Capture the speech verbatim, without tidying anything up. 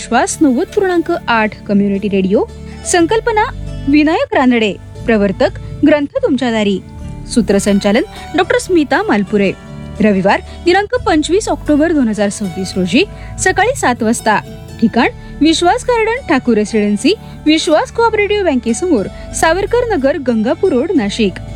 विश्वास नव्वद पूर्णांक आठ कम्युनिटी रेडिओ. संकल्पना विनायक रानडे. प्रवर्तक ग्रंथ तुमच्या दारी. सूत्रसंचालन डॉक्टर स्मिता मालपुरे. रविवार दिनांक पंचवीस ऑक्टोबर दोन हजार सव्वीस रोजी सकाळी सात वाजता. ठिकाण विश्वास गार्डन, ठाकूर रेसिडेन्सी, विश्वास कोऑपरेटिव्ह बँकेसमोर, सावरकर नगर, गंगापूर रोड, नाशिक.